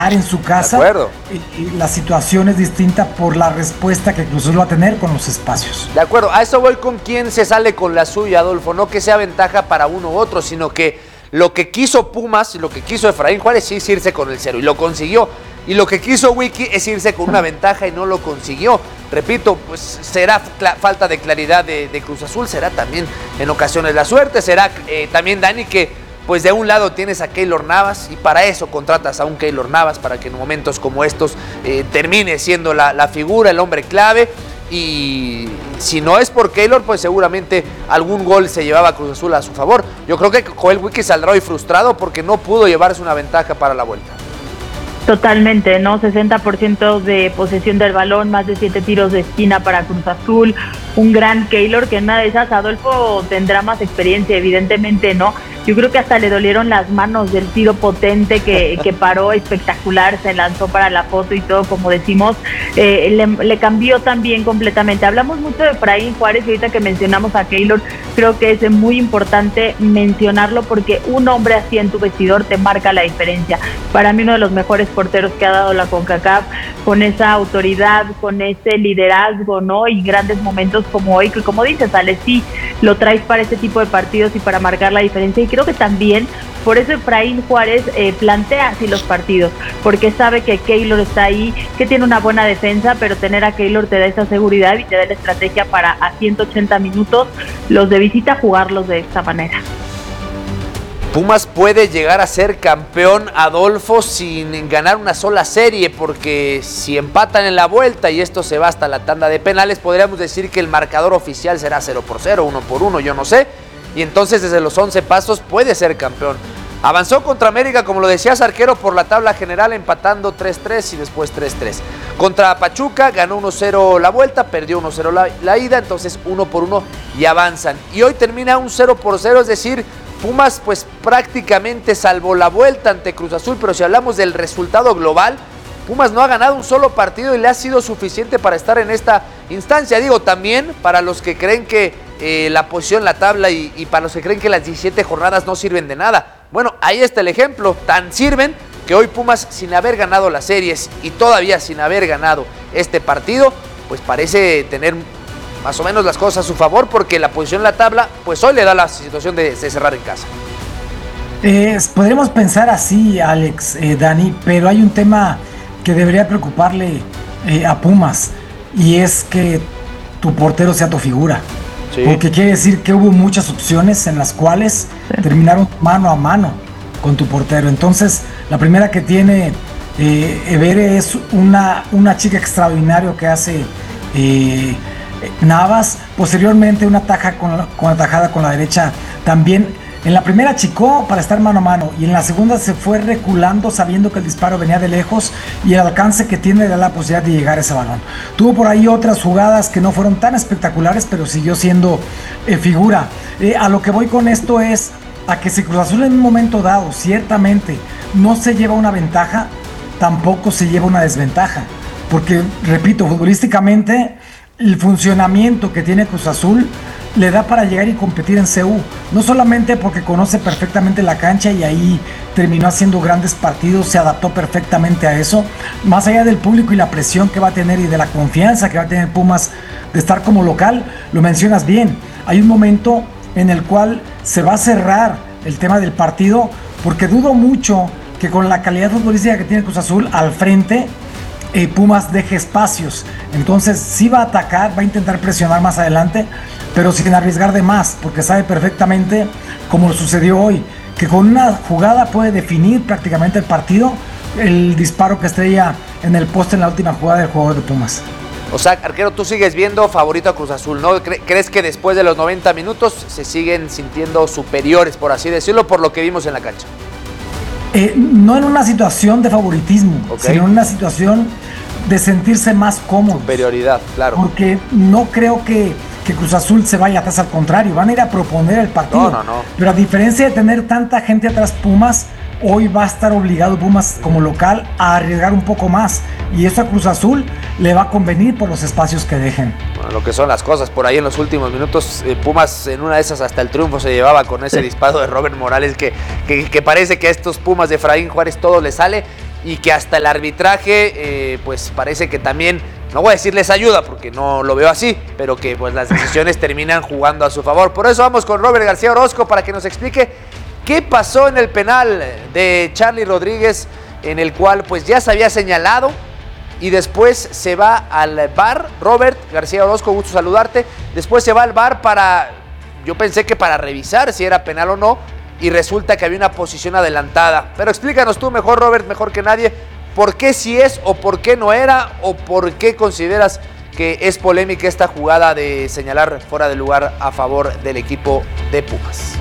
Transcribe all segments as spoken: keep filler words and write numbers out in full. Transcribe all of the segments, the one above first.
en su casa. De acuerdo. Y, y la situación es distinta por la respuesta que Cruz Azul va a tener con los espacios. De acuerdo, a eso voy con quién se sale con la suya, Adolfo. No que sea ventaja para uno u otro, sino que lo que quiso Pumas y lo que quiso Efraín Juárez es irse con el cero y lo consiguió. Y lo que quiso Wiki es irse con una ventaja y no lo consiguió. Repito, pues será falta de claridad de, de Cruz Azul, será también en ocasiones la suerte, será eh, también, Dani, que pues de un lado tienes a Keylor Navas y para eso contratas a un Keylor Navas, para que en momentos como estos eh, termine siendo la, la figura, el hombre clave. Y si no es por Keylor, pues seguramente algún gol se llevaba Cruz Azul a su favor. Yo creo que Joel Wiki saldrá hoy frustrado porque no pudo llevarse una ventaja para la vuelta. Totalmente, ¿no? sesenta por ciento de posesión del balón, más de siete tiros de esquina para Cruz Azul, un gran Keylor que en una de esas, Adolfo, tendrá más experiencia, evidentemente, ¿no? Yo creo que hasta le dolieron las manos del tiro potente que, que paró espectacular, se lanzó para la foto y todo, como decimos, eh, le, le cambió también completamente. Hablamos mucho de Efraín Juárez y ahorita que mencionamos a Keylor, creo que es muy importante mencionarlo porque un hombre así en tu vestidor te marca la diferencia. Para mí uno de los mejores porteros que ha dado la CONCACAF, con esa autoridad, con ese liderazgo, ¿no? Y grandes momentos como hoy, que como dices, Ale, sí, lo traes para este tipo de partidos y para marcar la diferencia. Y creo que también por eso Efraín Juárez eh, plantea así los partidos, porque sabe que Keylor está ahí, que tiene una buena defensa, pero tener a Keylor te da esa seguridad y te da la estrategia para a ciento ochenta minutos los de visita jugarlos de esta manera. Pumas puede llegar a ser campeón, Adolfo, sin ganar una sola serie, porque si empatan en la vuelta y esto se va hasta la tanda de penales, podríamos decir que el marcador oficial será cero por cero, uno por uno, yo no sé, y entonces desde los once pasos puede ser campeón. Avanzó contra América, como lo decías, arquero, por la tabla general, empatando tres tres y después tres tres. Contra Pachuca ganó uno cero la vuelta, perdió uno cero la, la ida, entonces uno por uno y avanzan. Y hoy termina un cero por cero, es decir, Pumas pues prácticamente salvó la vuelta ante Cruz Azul, pero si hablamos del resultado global, Pumas no ha ganado un solo partido y le ha sido suficiente para estar en esta instancia. Digo, también para los que creen que eh, la posición, la tabla y, y para los que creen que las diecisiete jornadas no sirven de nada. Bueno, ahí está el ejemplo, tan sirven que hoy Pumas, sin haber ganado las series y todavía sin haber ganado este partido, pues parece tener más o menos las cosas a su favor, porque la posición en la tabla, pues hoy le da la situación de, de cerrar en casa. Eh, podríamos pensar así, Alex, eh, Dani, pero hay un tema que debería preocuparle eh, a Pumas, y es que tu portero sea tu figura. Sí. Porque quiere decir que hubo muchas opciones en las cuales sí. terminaron mano a mano con tu portero. Entonces, la primera que tiene eh, Evere es una, una chica extraordinaria que hace eh, Navas. Posteriormente una taja con la, con la tajada con la derecha también. En la primera achicó para estar mano a mano y en la segunda se fue reculando sabiendo que el disparo venía de lejos y el alcance que tiene le da la posibilidad de llegar a ese balón. Tuvo por ahí otras jugadas que no fueron tan espectaculares, pero siguió siendo eh, figura. Eh, a lo que voy con esto es a que si Cruz Azul en un momento dado ciertamente no se lleva una ventaja, tampoco se lleva una desventaja. Porque, repito, futbolísticamente el funcionamiento que tiene Cruz Azul le da para llegar y competir en C U, no solamente porque conoce perfectamente la cancha y ahí terminó haciendo grandes partidos, se adaptó perfectamente a eso, más allá del público y la presión que va a tener y de la confianza que va a tener Pumas de estar como local, lo mencionas bien, hay un momento en el cual se va a cerrar el tema del partido, porque dudo mucho que con la calidad futbolística que tiene Cruz Azul al frente, eh, Pumas deje espacios, entonces sí va a atacar, va a intentar presionar más adelante, pero sin arriesgar de más, porque sabe perfectamente, como sucedió hoy, que con una jugada puede definir prácticamente el partido, el disparo que estrella en el poste en la última jugada del jugador de Pumas. O sea, arquero, tú sigues viendo favorito a Cruz Azul, ¿no? ¿Crees que después de los noventa minutos se siguen sintiendo superiores, por así decirlo, por lo que vimos en la cancha? Eh, no en una situación de favoritismo, okay. sino en una situación de sentirse más cómodo. Superioridad, claro. Porque no creo que que Cruz Azul se vaya atrás, al contrario, van a ir a proponer el partido. No, no, no. Pero a diferencia de tener tanta gente atrás Pumas, hoy va a estar obligado Pumas como local a arriesgar un poco más. Y eso a Cruz Azul le va a convenir por los espacios que dejen. Bueno, lo que son las cosas, por ahí en los últimos minutos, eh, Pumas en una de esas hasta el triunfo se llevaba con ese sí. disparo de Robert Morales que, que, que parece que a estos Pumas de Efraín Juárez todo le sale. y que hasta el arbitraje eh, pues parece que también, no voy a decir les ayuda porque no lo veo así, pero que pues las decisiones terminan jugando a su favor. Por eso vamos con Robert García Orozco para que nos explique qué pasó en el penal de Charly Rodríguez, en el cual pues ya se había señalado y después se va al V A R. Robert García Orozco, gusto saludarte. Después se va al V A R para, yo pensé que para revisar si era penal o no, y resulta que había una posición adelantada. Pero explícanos tú mejor, Robert, mejor que nadie, por qué sí es o por qué no era, o por qué consideras que es polémica esta jugada de señalar fuera de lugar a favor del equipo de Pumas.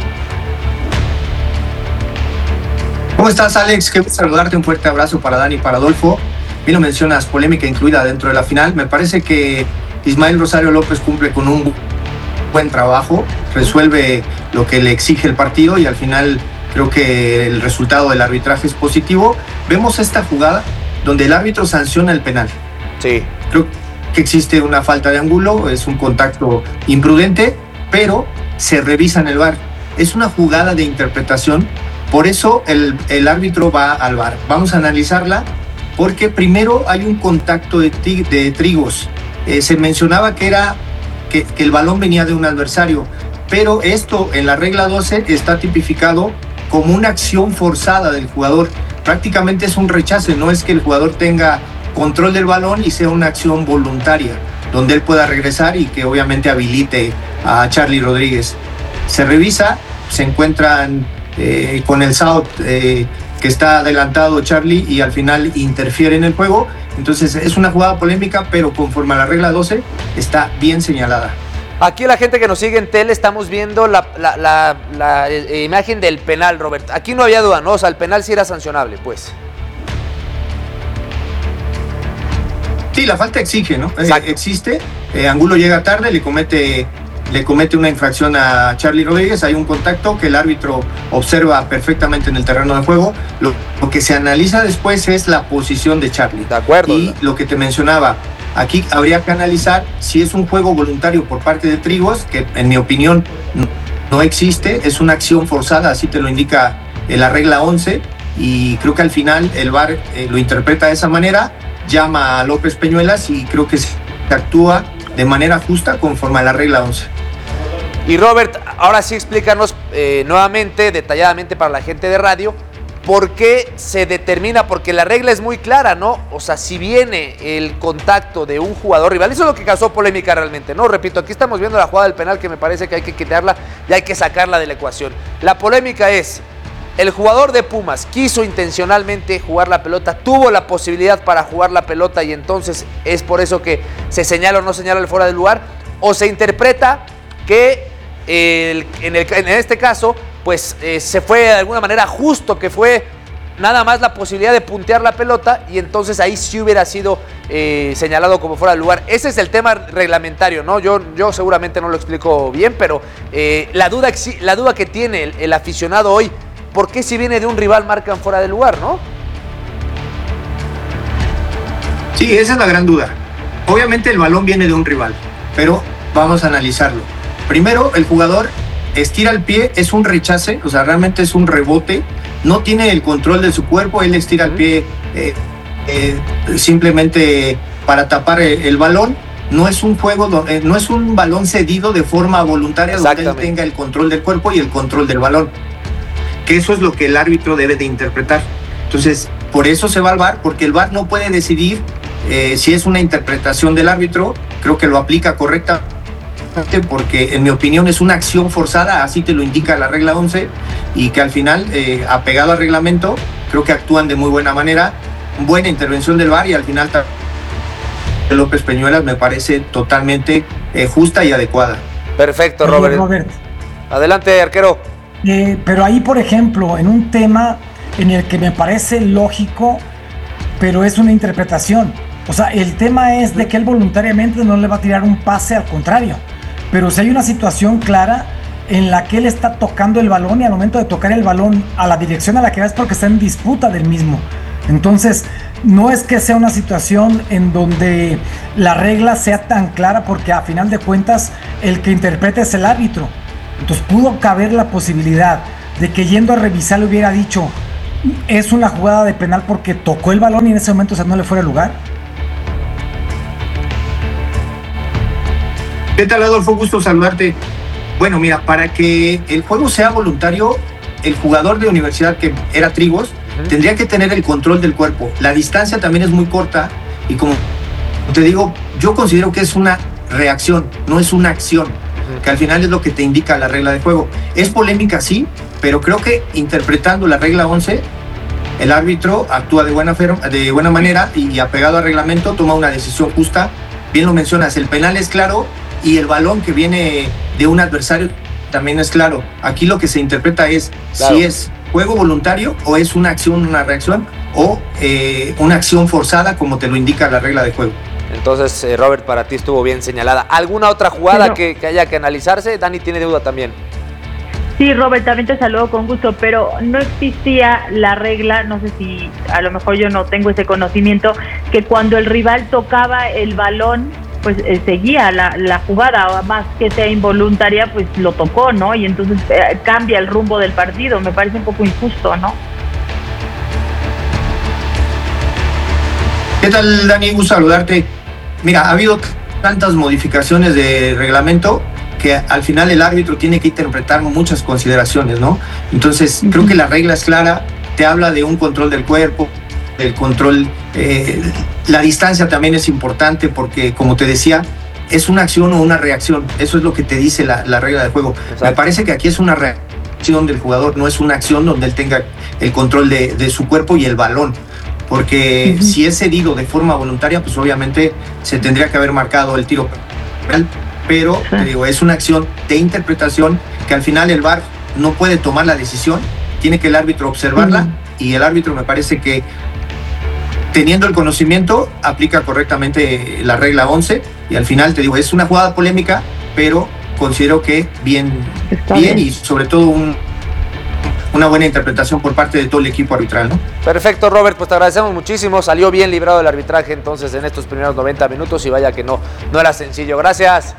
¿Cómo estás, Alex? Qué gusto saludarte, un fuerte abrazo para Dani y para Adolfo. Bien lo mencionas, polémica incluida dentro de la final. Me parece que Ismael Rosario López cumple con un buen trabajo, resuelve lo que le exige el partido y al final creo que el resultado del arbitraje es positivo. Vemos esta jugada donde el árbitro sanciona el penal. Sí. Creo que existe una falta de ángulo, es un contacto imprudente, pero se revisa en el V A R. Es una jugada de interpretación, por eso el, el árbitro va al V A R. Vamos a analizarla porque primero hay un contacto de, de trigos. Eh, se mencionaba que era Que, que el balón venía de un adversario, pero esto en la regla doce está tipificado como una acción forzada del jugador. Prácticamente es un rechace, no es que el jugador tenga control del balón y sea una acción voluntaria, donde él pueda regresar y que obviamente habilite a Charly Rodríguez. Se revisa, se encuentran eh, con el S A U T eh, que está adelantado Charly y al final interfiere en el juego. Entonces es una jugada polémica, pero conforme a la regla doce está bien señalada. Aquí la gente que nos sigue en tele estamos viendo la, la, la, la eh, imagen del penal, Robert. Aquí no había duda, ¿no? O sea, el penal sí era sancionable, pues. Sí, la falta exige, ¿no? Eh, existe, eh, Angulo llega tarde, le comete, le comete una infracción a Charly Rodríguez, hay un contacto que el árbitro observa perfectamente en el terreno de juego. Lo, lo que se analiza después es la posición de Charly. De acuerdo. Y lo que te mencionaba, aquí habría que analizar si es un juego voluntario por parte de Trigos, que en mi opinión no, no existe, es una acción forzada, así te lo indica eh, la regla once, y creo que al final el V A R eh, lo interpreta de esa manera, llama a López Peñuelas y creo que se actúa de manera justa conforme a la regla once. Y Robert, ahora sí explícanos eh, nuevamente, detalladamente para la gente de radio, ¿por qué se determina? Porque la regla es muy clara, ¿no? O sea, si viene el contacto de un jugador rival, eso es lo que causó polémica realmente, ¿no? Repito, aquí estamos viendo la jugada del penal que me parece que hay que quitarla y hay que sacarla de la ecuación. La polémica es, el jugador de Pumas quiso intencionalmente jugar la pelota, tuvo la posibilidad para jugar la pelota y entonces es por eso que se señala o no señala el fuera del lugar, o se interpreta que el, en, el, en este caso pues eh, se fue de alguna manera justo, que fue nada más la posibilidad de puntear la pelota y entonces ahí sí hubiera sido eh, señalado como fuera de lugar. Ese es el tema reglamentario, ¿no? Yo, yo seguramente no lo explico bien, pero eh, la, duda, la duda que tiene el, el aficionado hoy, ¿por qué si viene de un rival marcan fuera de lugar, no? Sí, esa es la gran duda. Obviamente el balón viene de un rival, pero vamos a analizarlo. Primero, el jugador estira el pie, es un rechace, o sea, realmente es un rebote, no tiene el control de su cuerpo, él estira el pie eh, eh, simplemente para tapar el, el balón. No es un juego, eh, no es un balón cedido de forma voluntaria donde él tenga el control del cuerpo y el control del balón. Que eso es lo que el árbitro debe de interpretar. Entonces, por eso se va al V A R, porque el V A R no puede decidir eh, si es una interpretación del árbitro. Creo que lo aplica correctamente, porque en mi opinión es una acción forzada, así te lo indica la regla once, y que al final, eh, apegado al reglamento, creo que actúan de muy buena manera. Buena intervención del V A R y al final López Peñuelas me parece totalmente eh, justa y adecuada. Perfecto, Robert. Robert. Adelante, arquero. Eh, pero ahí, por ejemplo, en un tema en el que me parece lógico, pero es una interpretación. O sea, el tema es de que él voluntariamente no le va a tirar un pase, al contrario. Pero si hay una situación clara en la que él está tocando el balón y al momento de tocar el balón a la dirección a la que va es porque está en disputa del mismo. Entonces, no es que sea una situación en donde la regla sea tan clara, porque a final de cuentas el que interpreta es el árbitro. Entonces pudo caber la posibilidad de que yendo a revisar le hubiera dicho ¿Es una jugada de penal porque tocó el balón y en ese momento, o sea, no le fuera lugar? ¿Qué tal, Adolfo? Gusto saludarte. Bueno, mira, para que el juego sea voluntario, el jugador de Universidad, que era Trigos, uh-huh. tendría que tener el control del cuerpo. La distancia también es muy corta y como te digo, yo considero que es una reacción, no es una acción, uh-huh. que al final es lo que te indica la regla de juego. Es polémica, sí, pero creo que interpretando la regla once, el árbitro actúa de buena, de buena manera y apegado al reglamento toma una decisión justa. Bien lo mencionas, el penal es claro y el balón que viene de un adversario también es claro. Aquí lo que se interpreta es claro. si es juego voluntario o es una acción, una reacción o eh, una acción forzada como te lo indica la regla de juego. Entonces, eh, Robert, para ti estuvo bien señalada. ¿Alguna otra jugada pero, que, que haya que analizarse? Dani tiene duda también. Sí, Robert, también te saludo con gusto, pero no existía la regla, no sé si a lo mejor yo no tengo ese conocimiento, que cuando el rival tocaba el balón, pues eh, seguía la, la jugada, más que sea involuntaria, pues lo tocó, ¿no? Y entonces eh, cambia el rumbo del partido, me parece un poco injusto, ¿no? ¿Qué tal, Dani? Gusto saludarte. Mira, ha habido tantas modificaciones de reglamento que al final el árbitro tiene que interpretar muchas consideraciones, ¿no? Entonces, uh-huh. creo que la regla es clara, te habla de un control del cuerpo, el control, eh, la distancia también es importante porque, como te decía, es una acción o una reacción, eso es lo que te dice la, la regla del juego. Exacto. Me parece que aquí es una reacción del jugador, no es una acción donde él tenga el control de, de su cuerpo y el balón, porque uh-huh. si es cedido de forma voluntaria, pues obviamente se tendría que haber marcado el tiro penal, pero te digo, es una acción de interpretación que al final el V A R no puede tomar la decisión, tiene que el árbitro observarla uh-huh. y el árbitro me parece que teniendo el conocimiento aplica correctamente la regla once y al final te digo, es una jugada polémica, pero considero que bien, bien, bien y sobre todo un, una buena interpretación por parte de todo el equipo arbitral, ¿no? Perfecto, Robert, pues te agradecemos muchísimo, salió bien librado el arbitraje entonces en estos primeros noventa minutos y vaya que no, no era sencillo, gracias.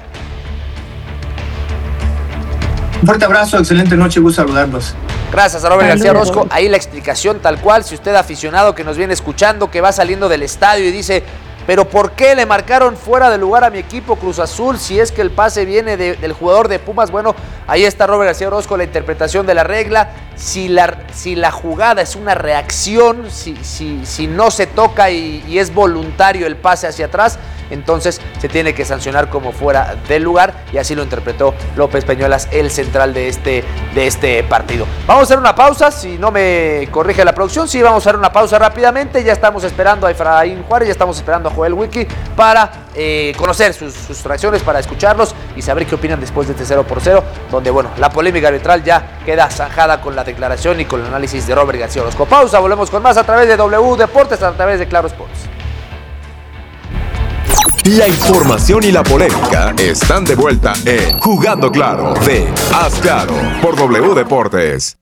Un fuerte abrazo, excelente noche, gusto saludarlos. Gracias a Robert García Orozco, ahí la explicación tal cual, si usted aficionado que nos viene escuchando, que va saliendo del estadio y dice, pero ¿por qué le marcaron fuera de lugar a mi equipo Cruz Azul si es que el pase viene de, del jugador de Pumas? Bueno, ahí está Robert García Orozco, la interpretación de la regla, si la, si la jugada es una reacción, si, si, si no se toca y, y es voluntario el pase hacia atrás, entonces se tiene que sancionar como fuera del lugar y así lo interpretó López Peñuelas, el central de este, de este partido. Vamos a hacer una pausa, si no me corrige la producción, sí, vamos a hacer una pausa rápidamente, ya estamos esperando a Efraín Juárez, ya estamos esperando a Joel Wiki para eh, conocer sus, sus reacciones, para escucharlos y saber qué opinan después de este cero por cero, donde bueno, la polémica arbitral ya queda zanjada con la declaración y con el análisis de Robert García Orozco. Pausa, volvemos con más a través de W Deportes, a través de Claro Sports. La información y la polémica están de vuelta en Jugando Claro de Haz Claro por W Deportes.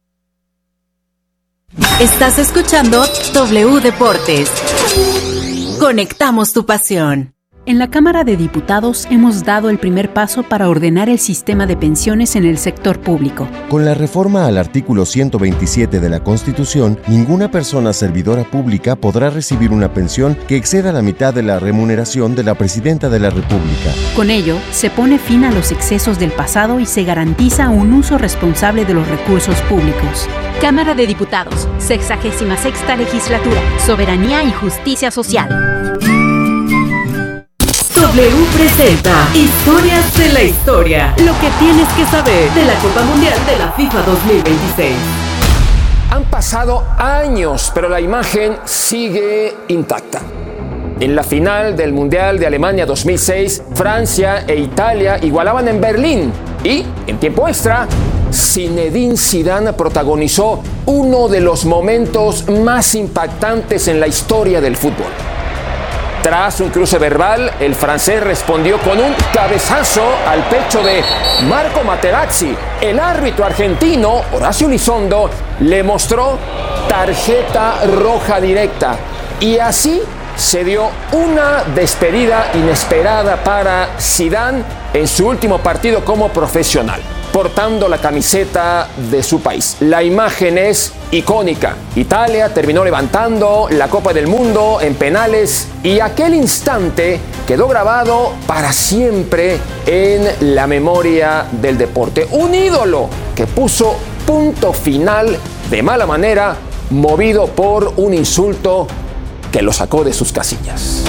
Estás escuchando W Deportes. Conectamos tu pasión. En la Cámara de Diputados hemos dado el primer paso para ordenar el sistema de pensiones en el sector público. Con la reforma al artículo ciento veintisiete de la Constitución, ninguna persona servidora pública podrá recibir una pensión que exceda la mitad de la remuneración de la Presidenta de la República. Con ello, se pone fin a los excesos del pasado y se garantiza un uso responsable de los recursos públicos. Cámara de Diputados, sexagésima sexta legislatura, Soberanía y Justicia Social. W presenta Historias de la Historia. Lo que tienes que saber de la Copa Mundial de la FIFA dos mil veintiséis. Han pasado años, pero la imagen sigue intacta. En la final del Mundial de Alemania dos mil seis, Francia e Italia igualaban en Berlín. Y, en tiempo extra, Zinedine Zidane protagonizó uno de los momentos más impactantes en la historia del fútbol. Tras un cruce verbal, el francés respondió con un cabezazo al pecho de Marco Materazzi. El árbitro argentino, Horacio Lizondo, le mostró tarjeta roja directa. Y así se dio una despedida inesperada para Zidane en su último partido como profesional. portando la camiseta de su país. La imagen es icónica. Italia terminó levantando la Copa del Mundo en penales y aquel instante quedó grabado para siempre en la memoria del deporte. Un ídolo que puso punto final de mala manera, movido por un insulto que lo sacó de sus casillas.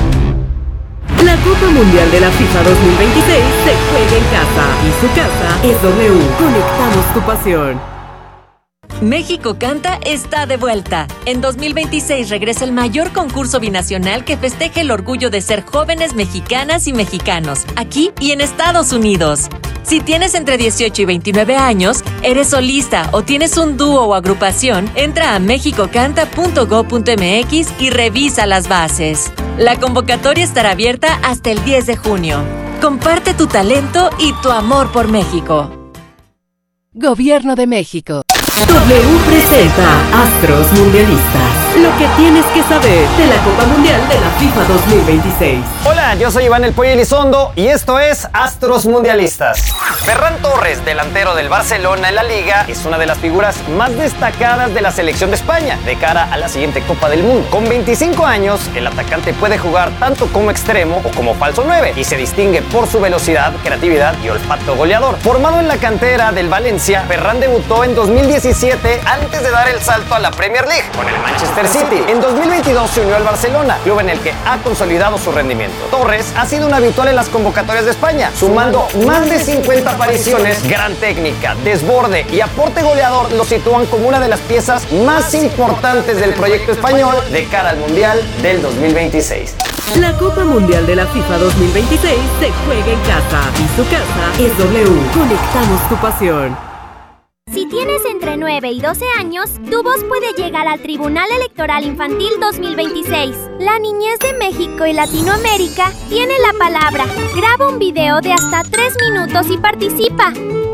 La Copa Mundial de la FIFA dos mil veintiséis se juega en casa y su casa es W. Conectamos tu pasión. México Canta está de vuelta. En dos mil veintiséis regresa el mayor concurso binacional que festeje el orgullo de ser jóvenes mexicanas y mexicanos, aquí y en Estados Unidos. Si tienes entre dieciocho y veintinueve años, eres solista o tienes un dúo o agrupación, entra a mexico canta punto gob punto m x y revisa las bases. La convocatoria estará abierta hasta el diez de junio. Comparte tu talento y tu amor por México. Gobierno de México. W presenta Astros Mundialistas. Lo que tienes que saber de la Copa Mundial de la FIFA dos mil veintiséis. Hola, yo soy Iván El Pollo Elizondo y esto es Astros Mundialistas. Ferran Torres, delantero del Barcelona en la Liga, es una de las figuras más destacadas de la selección de España de cara a la siguiente Copa del Mundo. Con veinticinco años, el atacante puede jugar tanto como extremo o como falso nueve y se distingue por su velocidad, creatividad y olfato goleador. Formado en la cantera del Valencia, Ferran debutó en dos mil diecisiete antes de dar el salto a la Premier League con el Manchester City. En dos mil veintidós se unió al Barcelona, club en el que ha consolidado su rendimiento. Torres ha sido un habitual en las convocatorias de España, sumando más de cincuenta apariciones. Gran técnica, desborde y aporte goleador lo sitúan como una de las piezas más importantes del proyecto español de cara al Mundial del dos mil veintiséis. La Copa Mundial de la FIFA dos mil veintiséis se juega en casa y su casa es W. Conectamos tu pasión. Si tienes entre nueve y doce años, tu voz puede llegar al Tribunal Electoral Infantil dos mil veintiséis. La niñez de México y Latinoamérica tiene la palabra. Graba un video de hasta tres minutos y participa.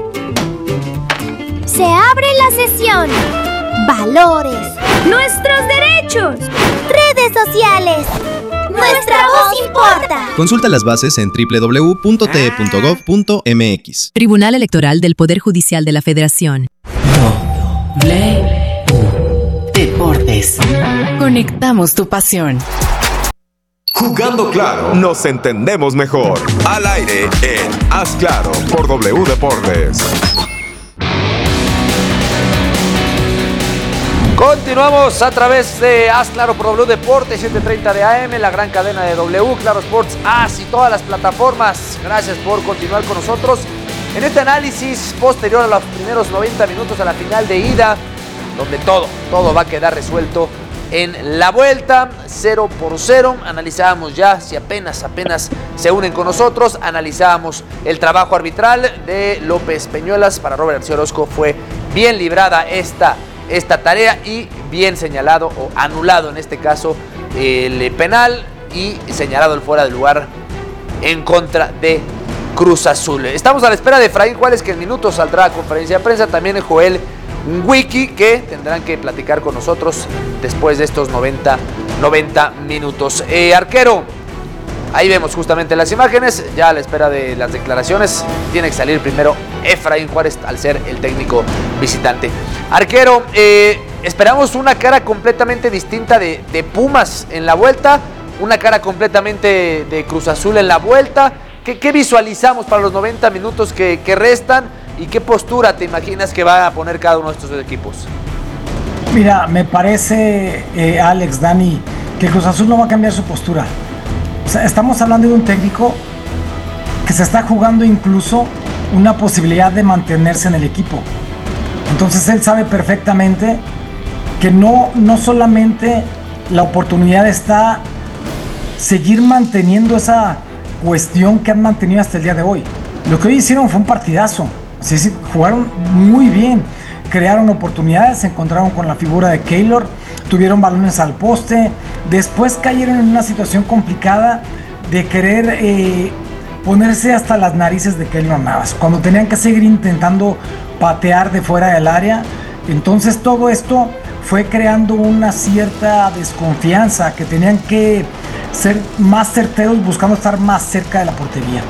Se abre la sesión. Valores. Nuestros derechos. Redes sociales. Nuestra voz importa. Consulta las bases en doble u doble u doble u punto t e punto gob punto m x. Tribunal Electoral del Poder Judicial de la Federación. W Deportes. Conectamos tu pasión. Jugando claro, nos entendemos mejor. Al aire en Haz Claro por W Deportes. Continuamos a través de Haz Claro por W Deportes, siete treinta de A M, la gran cadena de W, Claro Sports, Haz y todas las plataformas. Gracias por continuar con nosotros en este análisis posterior a los primeros noventa minutos a la final de ida, donde todo, todo va a quedar resuelto en la vuelta, cero por cero. Analizábamos ya, si apenas, apenas se unen con nosotros, analizábamos el trabajo arbitral de López Peñuelas. Para Robert García Orozco fue bien librada esta esta tarea y bien señalado o anulado en este caso el penal y señalado el fuera de lugar en contra de Cruz Azul. Estamos a la espera de Efraín Juárez, que en minutos saldrá a conferencia de prensa, también de Joel Wiki, que tendrán que platicar con nosotros después de estos noventa minutos. Eh, arquero, ahí vemos justamente las imágenes, ya a la espera de las declaraciones. Tiene que salir primero Efraín Juárez al ser el técnico visitante. Arquero, eh, esperamos una cara completamente distinta de, de Pumas en la vuelta, una cara completamente de Cruz Azul en la vuelta. ¿Qué, qué visualizamos para los noventa minutos que, que restan y qué postura te imaginas que va a poner cada uno de estos dos equipos? Mira, me parece, eh, Alex, Dani, que Cruz Azul no va a cambiar su postura. O sea, estamos hablando de un técnico que se está jugando incluso una posibilidad de mantenerse en el equipo. Entonces él sabe perfectamente que no, no solamente la oportunidad está seguir manteniendo esa cuestión que han mantenido hasta el día de hoy. Lo que hoy hicieron fue un partidazo. O sea, jugaron muy bien, crearon oportunidades, se encontraron con la figura de Keylor, tuvieron balones al poste, después cayeron en una situación complicada de querer eh, ponerse hasta las narices de Keylor Navas, cuando tenían que seguir intentando patear de fuera del área. Entonces todo esto fue creando una cierta desconfianza, que tenían que ser más certeros buscando estar más cerca de la portería.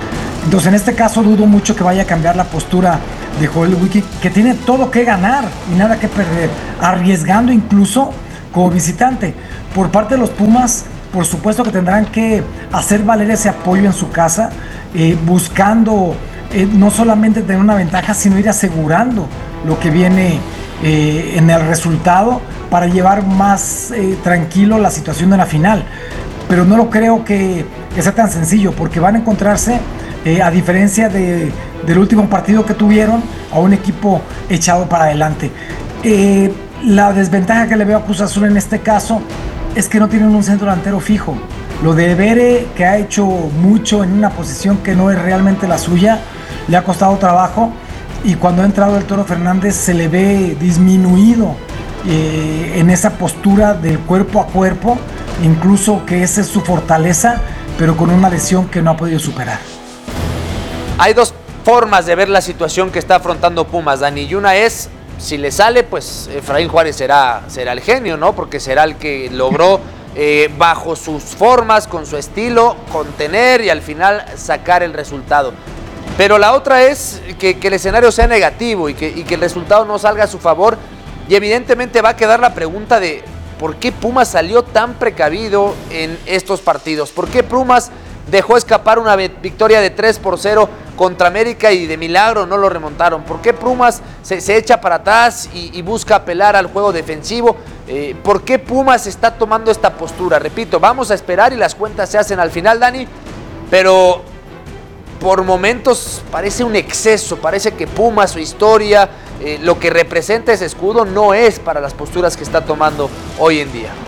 Entonces en este caso dudo mucho que vaya a cambiar la postura de Joel Wiki, que tiene todo que ganar y nada que perder, arriesgando incluso como visitante. Por parte de los Pumas, por supuesto que tendrán que hacer valer ese apoyo en su casa, eh, buscando eh, no solamente tener una ventaja, sino ir asegurando lo que viene eh, en el resultado para llevar más eh, tranquilo la situación de la final. Pero no lo creo que, que sea tan sencillo, porque van a encontrarse, eh, a diferencia de, del último partido que tuvieron, a un equipo echado para adelante. Eh, la desventaja que le veo a Cruz Azul en este caso es que no tienen un centro delantero fijo. Lo de Bere, que ha hecho mucho en una posición que no es realmente la suya, le ha costado trabajo, y cuando ha entrado el Toro Fernández se le ve disminuido eh, en esa postura del cuerpo a cuerpo, incluso que esa es su fortaleza, pero con una lesión que no ha podido superar. Hay dos formas de ver la situación que está afrontando Pumas, Dani, y una es, si le sale, pues Efraín Juárez será, será el genio, ¿no? Porque será el que logró, eh, bajo sus formas, con su estilo, contener y al final sacar el resultado. Pero la otra es que, que el escenario sea negativo y que, y que el resultado no salga a su favor, y evidentemente va a quedar la pregunta de ¿por qué Pumas salió tan precavido en estos partidos? ¿Por qué Pumas dejó escapar una victoria de tres por cero contra América y de milagro no lo remontaron? ¿Por qué Pumas se, se echa para atrás y, y busca apelar al juego defensivo? Eh, ¿Por qué Pumas está tomando esta postura? Repito, vamos a esperar y las cuentas se hacen al final, Dani, pero por momentos parece un exceso, parece que Pumas, su historia, eh, lo que representa ese escudo no es para las posturas que está tomando hoy en día.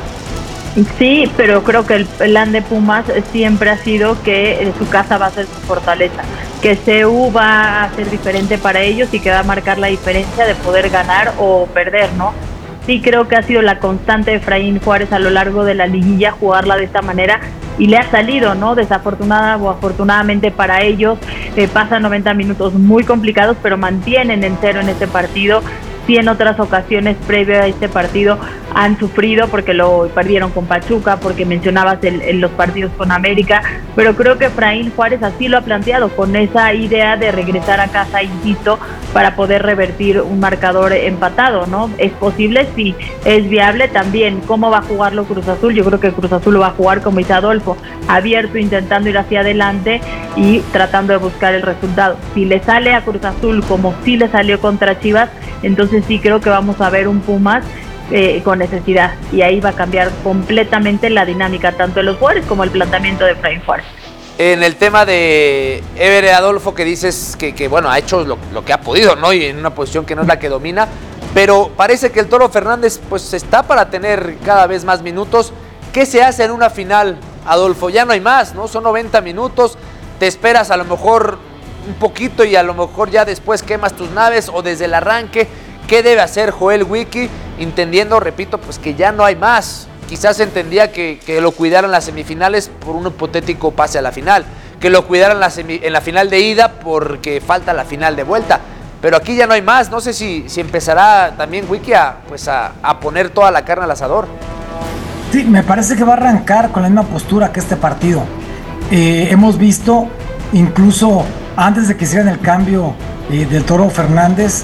Sí, pero creo que el plan de Pumas siempre ha sido que su casa va a ser su fortaleza, que C U va a ser diferente para ellos y que va a marcar la diferencia de poder ganar o perder, ¿no? Sí, creo que ha sido la constante de Efraín Juárez a lo largo de la liguilla jugarla de esta manera, y le ha salido, ¿no? Desafortunada o afortunadamente para ellos, eh, pasan noventa minutos muy complicados, pero mantienen en cero en este partido. Sí, en otras ocasiones previo a este partido han sufrido porque lo perdieron con Pachuca, porque mencionabas el, el, los partidos con América, pero creo que Efraín Juárez así lo ha planteado, con esa idea de regresar a casa, insisto, para poder revertir un marcador empatado, ¿no? ¿Es posible? Sí. ¿Es viable? También. ¿Cómo va a jugarlo Cruz Azul? Yo creo que Cruz Azul lo va a jugar como dice Adolfo, abierto, intentando ir hacia adelante y tratando de buscar el resultado. Si le sale a Cruz Azul como sí le salió contra Chivas, entonces sí creo que vamos a ver un Pumas eh, con necesidad, y ahí va a cambiar completamente la dinámica tanto de los jugadores como el planteamiento de Efraín Juárez. En el tema de Ever Adolfo, que dices que, que bueno, ha hecho lo, lo que ha podido, ¿no? Y en una posición que no es la que domina, pero parece que el Toro Fernández pues está para tener cada vez más minutos. ¿Qué se hace en una final, Adolfo? Ya no hay más, ¿no? Son noventa minutos, te esperas a lo mejor un poquito y a lo mejor ya después quemas tus naves, o desde el arranque. ¿Qué debe hacer Joel Wiki? Entendiendo, repito, pues que ya no hay más. Quizás entendía que, que lo cuidaran las semifinales por un hipotético pase a la final, que lo cuidaran la semi, en la final de ida porque falta la final de vuelta, pero aquí ya no hay más. No sé si, si empezará también Wiki a, pues a, a poner toda la carne al asador. Sí, me parece que va a arrancar con la misma postura que este partido. Eh, hemos visto, incluso antes de que hicieran el cambio eh, del Toro Fernández,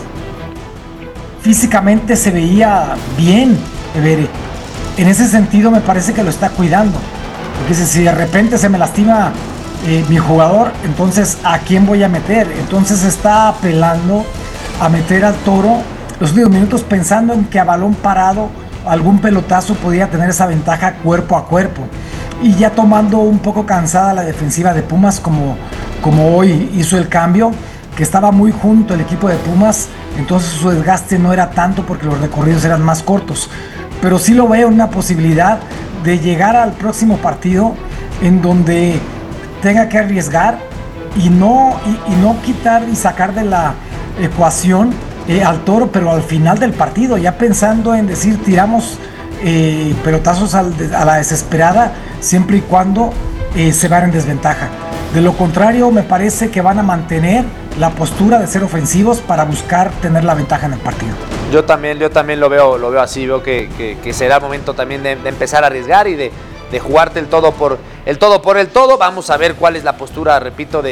físicamente se veía bien, Evere. En ese sentido me parece que lo está cuidando, porque si de repente se me lastima eh, mi jugador, entonces ¿a quién voy a meter? Entonces está apelando a meter al Toro los últimos minutos, pensando en que a balón parado algún pelotazo podía tener esa ventaja cuerpo a cuerpo, y ya tomando un poco cansada la defensiva de Pumas, como, como hoy hizo el cambio, que estaba muy junto el equipo de Pumas, entonces su desgaste no era tanto porque los recorridos eran más cortos, pero sí lo veo una posibilidad de llegar al próximo partido en donde tenga que arriesgar y no, y, y no quitar y sacar de la ecuación eh, al Toro, pero al final del partido, ya pensando en decir tiramos eh, pelotazos al, a la desesperada, siempre y cuando eh, se van en desventaja. De lo contrario, me parece que van a mantener la postura de ser ofensivos para buscar tener la ventaja en el partido. Yo también, yo también lo veo, lo veo así, veo que, que, que será el momento también de, de empezar a arriesgar y de, de jugarte el todo por el todo por el todo. Vamos a ver cuál es la postura, repito, de,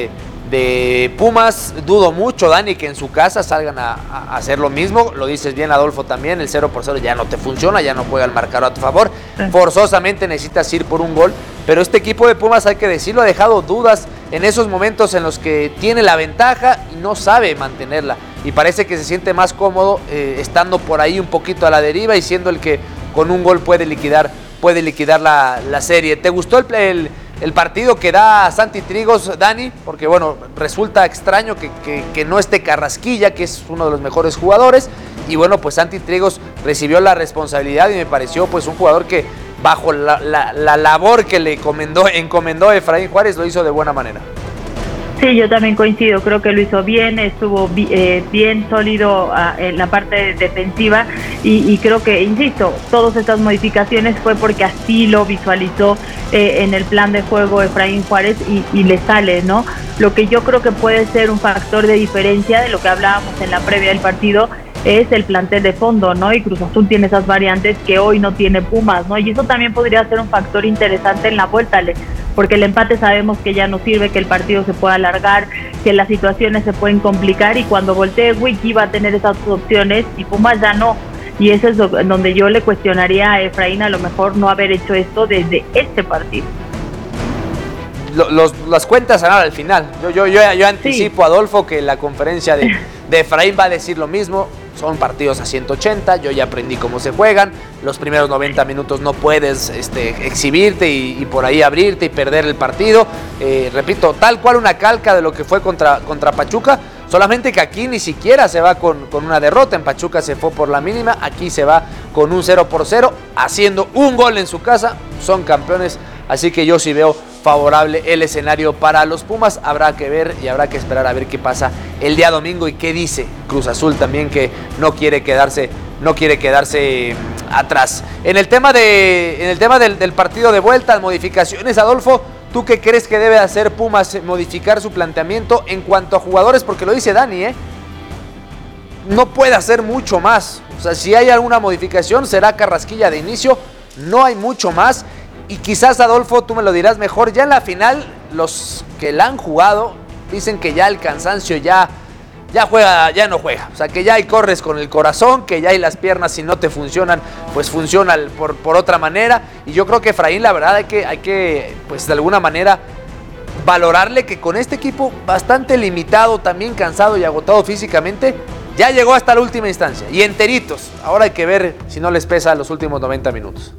de Pumas. Dudo mucho, Dani, que en su casa salgan a, a hacer lo mismo. Lo dices bien, Adolfo, también. El cero por cero ya no te funciona, ya no juega el marcador a tu favor. Forzosamente necesitas ir por un gol. Pero este equipo de Pumas, hay que decirlo, ha dejado dudas en esos momentos en los que tiene la ventaja y no sabe mantenerla. Y parece que se siente más cómodo eh, estando por ahí un poquito a la deriva y siendo el que con un gol puede liquidar, puede liquidar la, la serie. ¿Te gustó el, el, el partido que da Santi Trigos, Dani? Porque bueno, resulta extraño que, que, que no esté Carrasquilla, que es uno de los mejores jugadores. Y bueno, pues Santi Trigos recibió la responsabilidad y me pareció pues un jugador que bajo la, la, la labor que le encomendó, encomendó Efraín Juárez, lo hizo de buena manera. Sí, yo también coincido, creo que lo hizo bien, estuvo eh, bien sólido uh, en la parte defensiva y, y creo que, insisto, todas estas modificaciones fue porque así lo visualizó eh, en el plan de juego Efraín Juárez y, y le sale, ¿no? Lo que yo creo que puede ser un factor de diferencia de lo que hablábamos en la previa del partido es el plantel de fondo, ¿no? Y Cruz Azul tiene esas variantes que hoy no tiene Pumas, ¿no? Y eso también podría ser un factor interesante en la vuelta, Alex, porque el empate sabemos que ya no sirve, que el partido se puede alargar, que las situaciones se pueden complicar y cuando voltee Wiki va a tener esas opciones y Pumas ya no. Y eso es lo, donde yo le cuestionaría a Efraín a lo mejor no haber hecho esto desde este partido. Los, las cuentas serán al final. Yo, yo, yo, yo anticipo, sí, Adolfo, que la conferencia de, de Efraín va a decir lo mismo. Son partidos a ciento ochenta, yo ya aprendí cómo se juegan. Los primeros noventa minutos no puedes este, exhibirte y, y por ahí abrirte y perder el partido. Eh, repito, tal cual una calca de lo que fue contra, contra Pachuca. Solamente que aquí ni siquiera se va con, con una derrota. En Pachuca se fue por la mínima, aquí se va con un cero por cero, haciendo un gol en su casa. Son campeones, así que yo sí veo favorable el escenario para los Pumas. Habrá que ver y habrá que esperar a ver qué pasa el día domingo y qué dice Cruz Azul también, que no quiere quedarse, no quiere quedarse atrás. En el tema, de, en el tema del, del partido de vuelta, modificaciones, Adolfo, ¿tú qué crees que debe hacer Pumas? Modificar su planteamiento en cuanto a jugadores, porque lo dice Dani, ¿eh? No puede hacer mucho más. O sea, si hay alguna modificación, será Carrasquilla de inicio, no hay mucho más. Y quizás, Adolfo, tú me lo dirás mejor, ya en la final, los que la han jugado dicen que ya el cansancio ya, ya juega, ya no juega. O sea, que ya hay corres con el corazón, que ya hay las piernas, si no te funcionan, pues funcionan por, por otra manera. Y yo creo que Efraín, la verdad, hay que, hay que, pues de alguna manera, valorarle que con este equipo bastante limitado, también cansado y agotado físicamente, ya llegó hasta la última instancia. Y enteritos. Ahora hay que ver si no les pesa los últimos noventa minutos.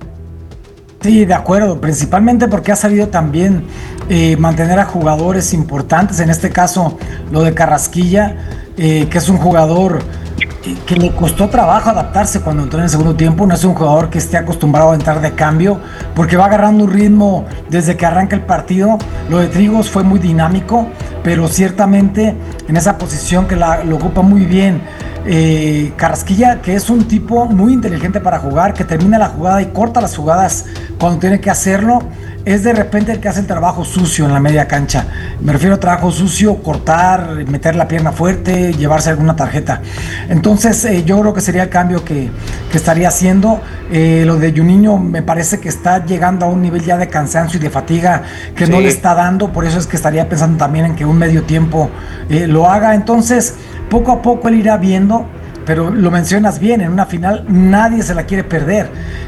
Sí, de acuerdo, principalmente porque ha sabido también eh, mantener a jugadores importantes, en este caso lo de Carrasquilla, eh, que es un jugador que, que le costó trabajo adaptarse cuando entró en el segundo tiempo. No es un jugador que esté acostumbrado a entrar de cambio, porque va agarrando un ritmo desde que arranca el partido. Lo de Trigos fue muy dinámico, pero ciertamente en esa posición que la, lo ocupa muy bien Eh, Carrasquilla, que es un tipo muy inteligente para jugar, que termina la jugada y corta las jugadas cuando tiene que hacerlo. Es de repente el que hace el trabajo sucio en la media cancha. Me refiero a trabajo sucio, cortar, meter la pierna fuerte, llevarse alguna tarjeta. Entonces eh, yo creo que sería el cambio que, que estaría haciendo. Eh, lo de Juninho me parece que está llegando a un nivel ya de cansancio y de fatiga que sí, no le está dando. Por eso es que estaría pensando también en que un medio tiempo eh, lo haga. Entonces poco a poco él irá viendo, pero lo mencionas bien, en una final nadie se la quiere perder.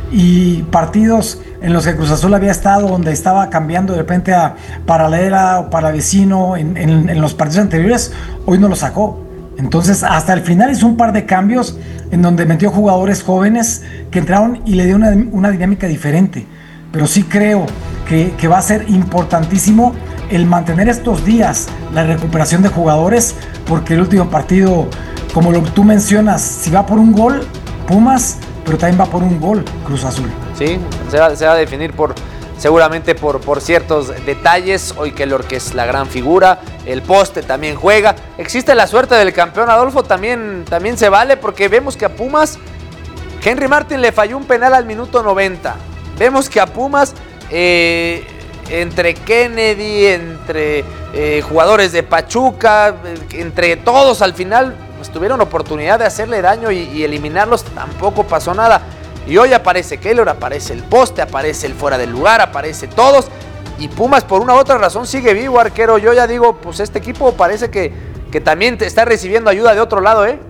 Y partidos en los que Cruz Azul había estado, donde estaba cambiando de repente a Paralela o para Vecino en, en, en los partidos anteriores, hoy no lo sacó. Entonces hasta el final hizo un par de cambios en donde metió jugadores jóvenes que entraron y le dio una, una dinámica diferente. Pero sí creo que, que va a ser importantísimo el mantener estos días la recuperación de jugadores, porque el último partido, como lo, tú mencionas, si va por un gol, Pumas, pero también va por un gol Cruz Azul. Sí, se va, se va a definir por seguramente por, por ciertos detalles. Hoy Keylor, que es la gran figura, el poste también juega. Existe la suerte del campeón, Adolfo, también, también se vale, porque vemos que a Pumas, Henry Martin le falló un penal al minuto noventa. Vemos que a Pumas, eh, entre Kennedy, entre eh, jugadores de Pachuca, entre todos al final, pues, tuvieron oportunidad de hacerle daño y, y eliminarlos, tampoco pasó nada. Y hoy aparece Keylor, aparece el poste, aparece el fuera del lugar, aparece todos. y Pumas por una u otra razón sigue vivo, arquero. Yo ya digo, pues este equipo parece que, que también te está recibiendo ayuda de otro lado, ¿eh?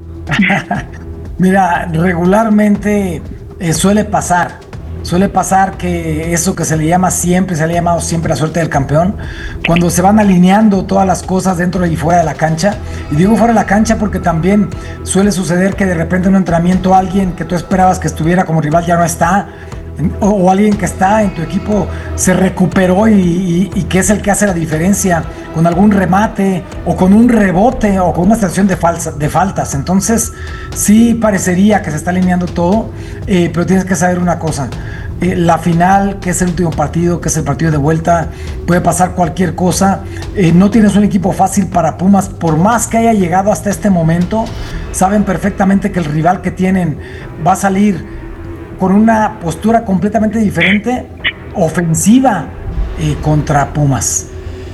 Mira, regularmente eh, suele pasar, suele pasar que eso que se le llama siempre, se le ha llamado siempre la suerte del campeón, cuando se van alineando todas las cosas dentro y fuera de la cancha, y digo fuera de la cancha porque también suele suceder que de repente en un entrenamiento alguien que tú esperabas que estuviera como rival ya no está, o, o alguien que está en tu equipo se recuperó y, y, y que es el que hace la diferencia con algún remate o con un rebote o con una situación de, falsa, de faltas. Entonces sí parecería que se está alineando todo, eh, pero tienes que saber una cosa, eh, la final, que es el último partido, que es el partido de vuelta, puede pasar cualquier cosa. Eh, no tienes un equipo fácil para Pumas, por más que haya llegado hasta este momento, saben perfectamente que el rival que tienen va a salir con una postura completamente diferente, ofensiva, eh, contra Pumas.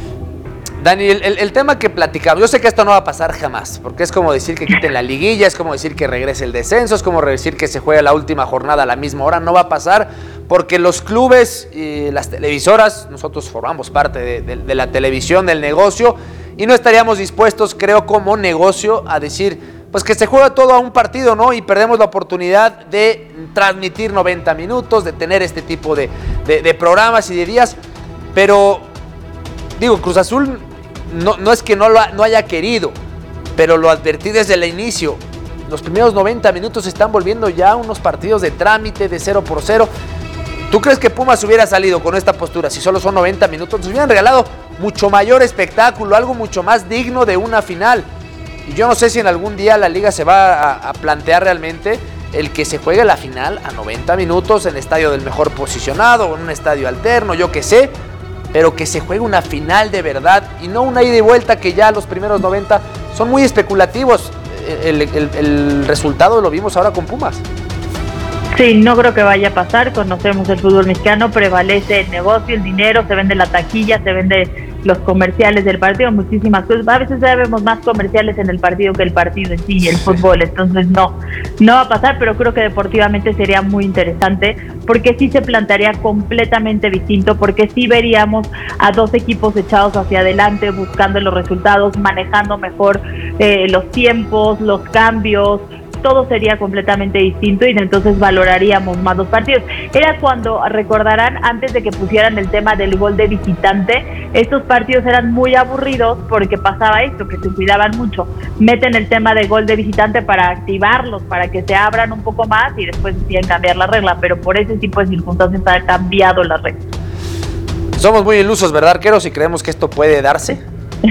Dani, el, el, el tema que platicamos, yo sé que esto no va a pasar jamás, porque es como decir que quiten la liguilla, es como decir que regrese el descenso, es como decir que se juegue la última jornada a la misma hora, no va a pasar, porque los clubes y las televisoras, nosotros formamos parte de, de, de la televisión, del negocio, y no estaríamos dispuestos, creo, como negocio, a decir, pues que se juega todo a un partido, ¿no? Y perdemos la oportunidad de transmitir noventa minutos, de tener este tipo de, de, de programas y de días, pero, digo, Cruz Azul no, no es que no, lo ha, no haya querido, pero lo advertí desde el inicio. Los primeros noventa minutos se están volviendo ya unos partidos de trámite, de cero por cero. ¿Tú crees que Pumas hubiera salido con esta postura si solo son noventa minutos? Nos hubieran regalado mucho mayor espectáculo, algo mucho más digno de una final. Y yo no sé si en algún día la liga se va a, a plantear realmente el que se juegue la final a noventa minutos en estadio del mejor posicionado o en un estadio alterno, yo qué sé, pero que se juegue una final de verdad y no una ida y vuelta que ya los primeros noventa son muy especulativos. El, el, el resultado lo vimos ahora con Pumas. Sí, no creo que vaya a pasar. Conocemos el fútbol mexicano, prevalece el negocio, el dinero, se vende la taquilla, se vende los comerciales del partido, muchísimas cosas. A veces vemos más comerciales en el partido que el partido en sí, el fútbol. Entonces no, no va a pasar, pero creo que deportivamente sería muy interesante porque sí se plantearía completamente distinto, porque sí veríamos a dos equipos echados hacia adelante, buscando los resultados, manejando mejor eh, los tiempos, los cambios. Todo sería completamente distinto y entonces valoraríamos más los partidos. Era cuando, recordarán, antes de que pusieran el tema del gol de visitante, estos partidos eran muy aburridos porque pasaba esto, que se cuidaban mucho. Meten el tema de gol de visitante para activarlos, para que se abran un poco más y después deciden cambiar la regla, pero por ese tipo de circunstancias ha cambiado la regla. Somos muy ilusos, ¿verdad, arqueros? Y creemos que esto puede darse.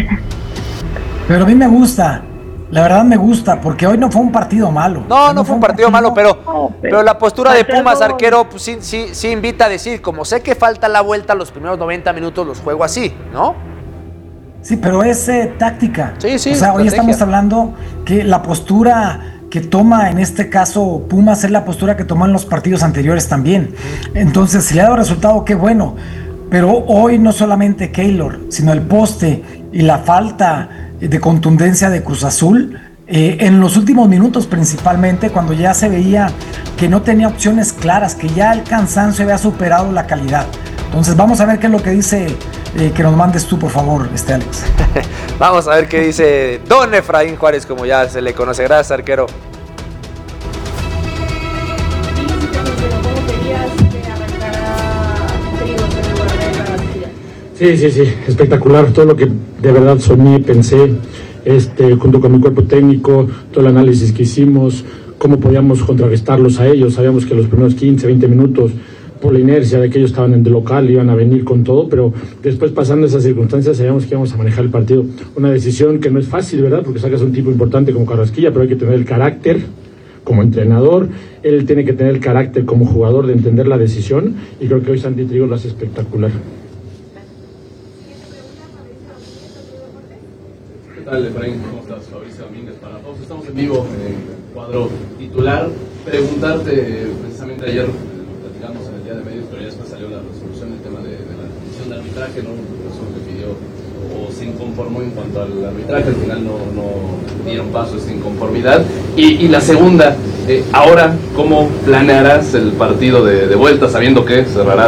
Pero a mí me gusta. La verdad me gusta, porque hoy no fue un partido malo. No, no, no fue un partido, partido malo, pero, no, pero, pero la postura de Pumas, arquero, pues sí, sí, sí invita a decir, como sé que falta la vuelta, los primeros noventa minutos los juego así, ¿no? Sí, pero es eh, táctica. Sí, sí. O sea, hoy estamos hablando que la postura que toma en este caso Pumas es la postura que tomó en los partidos anteriores también. Entonces, si le ha dado resultado, qué bueno. Pero hoy no solamente Keylor, sino el poste y la falta de contundencia de Cruz Azul, eh, en los últimos minutos principalmente, cuando ya se veía que no tenía opciones claras, que ya el cansancio había superado la calidad. Entonces vamos a ver qué es lo que dice, eh, que nos mandes tú, por favor, este Alex. Vamos a ver qué dice Don Efraín Juárez, como ya se le conoce. Gracias, arquero. Sí, sí, sí, espectacular, todo lo que de verdad soñé, pensé, este, junto con mi cuerpo técnico, todo el análisis que hicimos, cómo podíamos contrarrestarlos a ellos. Sabíamos que los primeros quince, veinte minutos, por la inercia de que ellos estaban en el local, iban a venir con todo, pero después, pasando esas circunstancias, sabíamos que íbamos a manejar el partido. Una decisión que no es fácil, ¿verdad? Porque sacas un tipo importante como Carrasquilla, pero hay que tener el carácter como entrenador, él tiene que tener el carácter como jugador de entender la decisión, y creo que hoy Santi Trigo lo hace espectacular. ¿Qué tal, Efraín? ¿Cómo estás? Fabricio Domínguez para Fox. Estamos en vivo en el cuadro titular. Preguntarte, precisamente ayer platicamos en el día de medios, pero ya después salió la resolución del tema de, de la comisión de arbitraje, ¿no? Eso que pidió o se inconformó en cuanto al arbitraje, al final no, no dieron paso a esta inconformidad. Y, y la segunda, eh, ahora, ¿cómo planearás el partido de, de vuelta, sabiendo que cerrarás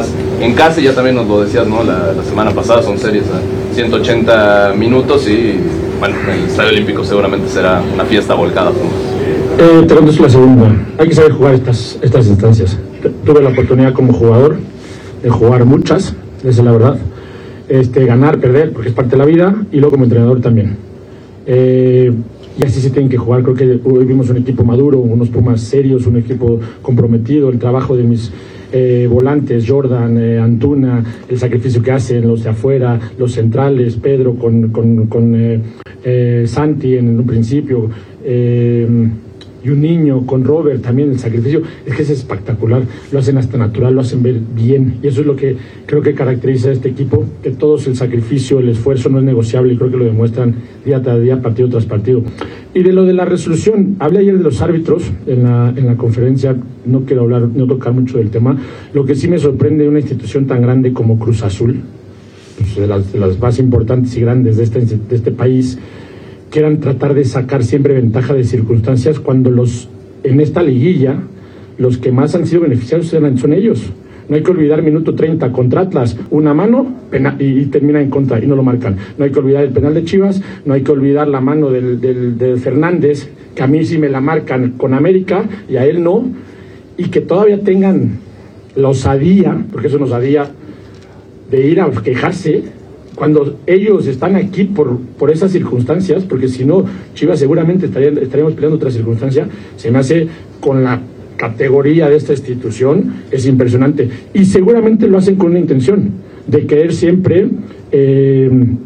en casa, y ya también nos lo decías, ¿no? La, la semana pasada son series a ciento ochenta minutos y, bueno, el Estadio Olímpico seguramente será una fiesta volcada. Eh, te contesto la segunda. Hay que saber jugar estas, estas instancias. Tuve la oportunidad como jugador de jugar muchas, esa es la verdad. Este, ganar, perder, porque es parte de la vida, y luego como entrenador también. Eh, y así se tienen que jugar. Creo que hoy vimos un equipo maduro, unos Pumas serios, un equipo comprometido, el trabajo de mis eh, volantes, Jordan, eh, Antuna, el sacrificio que hacen los de afuera, los centrales, Pedro con, con, con eh, eh, Santi en un principio, eh, y un niño con Robert también, el sacrificio, es que es espectacular, lo hacen hasta natural, lo hacen ver bien, y eso es lo que creo que caracteriza a este equipo, que todos el sacrificio, el esfuerzo no es negociable, y creo que lo demuestran día tras día, partido tras partido. Y de lo de la resolución, hablé ayer de los árbitros en la, en la conferencia, no quiero hablar, no tocar mucho del tema. Lo que sí me sorprende de una institución tan grande como Cruz Azul, pues de, las, de las más importantes y grandes de este, de este país, quieran tratar de sacar siempre ventaja de circunstancias cuando los en esta liguilla los que más han sido beneficiados son ellos. No hay que olvidar minuto treinta contra Atlas, una mano pena, y, y termina en contra y no lo marcan. No hay que olvidar el penal de Chivas, no hay que olvidar la mano del, del, del Fernández, que a mí sí me la marcan con América y a él no, y que todavía tengan la osadía, porque eso es una osadía, de ir a quejarse cuando ellos están aquí por, por esas circunstancias, porque si no, Chivas seguramente estaría, estaríamos peleando otra circunstancia. Se me hace, con la categoría de esta institución, es impresionante, y seguramente lo hacen con una intención de querer siempre eh,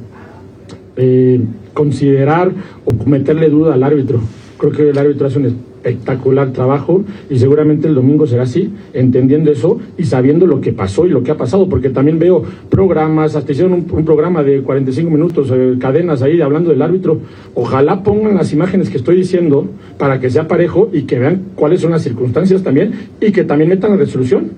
eh, considerar o meterle duda al árbitro. Creo que el árbitro hace un espectacular trabajo y seguramente el domingo será así, entendiendo eso y sabiendo lo que pasó y lo que ha pasado, porque también veo programas, hasta hicieron un, un programa de cuarenta y cinco minutos, eh, cadenas ahí hablando del árbitro. Ojalá pongan las imágenes que estoy diciendo para que sea parejo y que vean cuáles son las circunstancias también y que también metan la resolución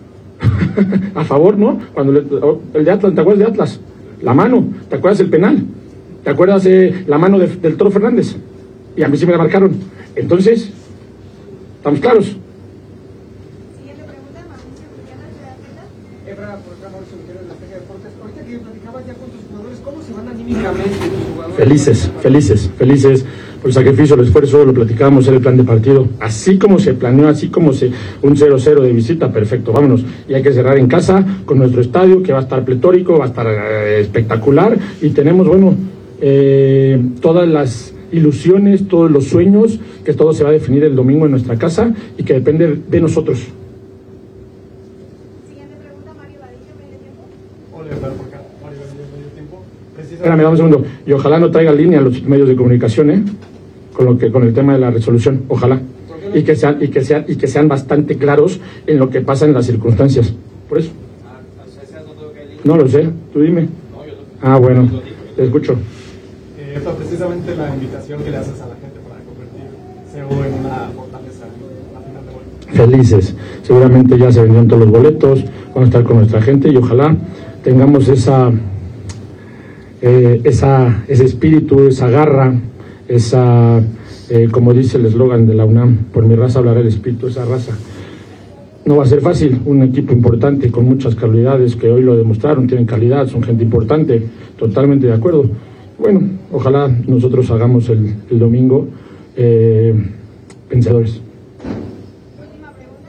a favor, ¿no? Cuando le, el de Atlas, ¿te acuerdas de Atlas? La mano, ¿te acuerdas del penal? ¿Te acuerdas de la mano de, del Toro Fernández? Y a mí sí me la marcaron. Entonces, ¿estamos claros? Siguiente pregunta, Mauricio Gutiérrez de Atlas. Efra, por acá, Mauricio Gutiérrez de Azteca Deportes. Ahorita que platicabas ya con tus jugadores, ¿cómo se van anímicamente tus jugadores? Felices, felices, felices por el sacrificio, el esfuerzo, lo platicábamos en el plan de partido. Así como se planeó, así como se un cero cero de visita, perfecto, vámonos. Y hay que cerrar en casa con nuestro estadio, que va a estar pletórico, va a estar eh, espectacular. Y tenemos, bueno, eh, todas las ilusiones, todos los sueños, que todo se va a definir el domingo en nuestra casa y que depende de nosotros. Siguiente pregunta, Mario Vadillo, medio tiempo. Hola, por acá, Mario Vadillo, medio tiempo. Espérame, dame un segundo. Y ojalá no traiga línea a los medios de comunicación, ¿eh? Con lo que, con el tema de la resolución, ojalá. Y que sean, y que sean, y que sean bastante claros en lo que pasa en las circunstancias. Por eso. No lo sé, tú dime. Ah, bueno, te escucho. Esta precisamente la invitación que le haces a la gente para convertir C E U en una fortaleza en la final de vuelta. Felices, seguramente ya se vendieron todos los boletos, vamos a estar con nuestra gente y ojalá tengamos esa, eh, esa ese espíritu, esa garra, esa, eh, como dice el eslogan de la UNAM, por mi raza hablará el espíritu, esa raza. No va a ser fácil, un equipo importante con muchas calidades que hoy lo demostraron, tienen calidad, son gente importante, totalmente de acuerdo. Bueno, ojalá nosotros hagamos el, el domingo eh, vencedores. Última pregunta,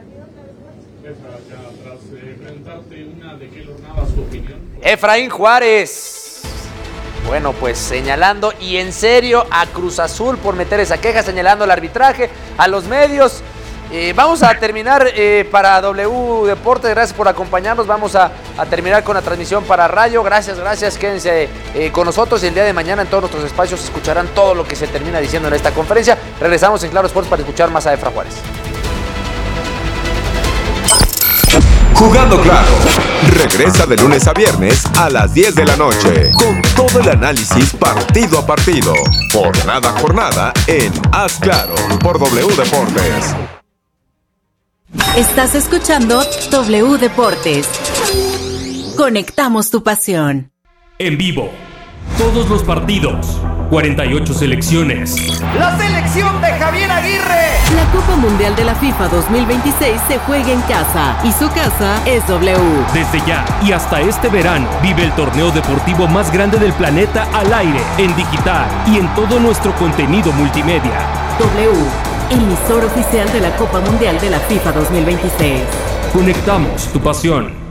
tras eh, preguntarte una de Keylor Navas, su opinión. Efraín Juárez, bueno, pues señalando y en serio a Cruz Azul por meter esa queja, señalando al arbitraje, a los medios. Eh, vamos a terminar eh, para W Deportes, gracias por acompañarnos, vamos a, a terminar con la transmisión para Rayo, gracias, gracias, quédense eh, con nosotros y el día de mañana en todos nuestros espacios escucharán todo lo que se termina diciendo en esta conferencia. Regresamos en Claro Sports para escuchar más a Efra Juárez. Jugando Claro, regresa de lunes a viernes a las diez de la noche, con todo el análisis partido a partido, jornada a jornada en Haz Claro, por W Deportes. Estás escuchando W Deportes. Conectamos tu pasión. En vivo, todos los partidos, cuarenta y ocho selecciones. ¡La selección de Javier Aguirre! La Copa Mundial de la FIFA dos mil veintiséis se juega en casa y su casa es W. Desde ya y hasta este verano, vive el torneo deportivo más grande del planeta al aire, en digital y en todo nuestro contenido multimedia. W, emisor oficial de la Copa Mundial de la FIFA dos mil veintiséis. Conectamos tu pasión.